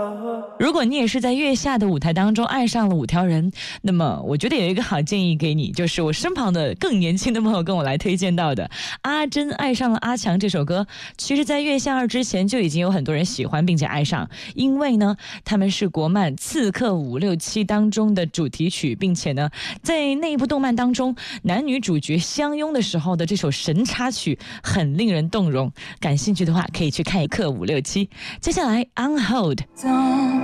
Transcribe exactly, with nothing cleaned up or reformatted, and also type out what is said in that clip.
如果你也是在月下的舞台当中爱上了五条人，那么我觉得有一个好建议给你，就是我身旁的更年轻的朋友跟我来推荐到的阿珍爱上了阿强这首歌，其实在月下二之前就已经有很多人喜欢并且爱上，因为呢他们是国漫刺客五六七当中的主题曲，并且呢在那一部动漫当中男女主角相拥的时候的这首神插曲很令人动容，感兴趣的话可以去看一课五六七。接下来 On Hold。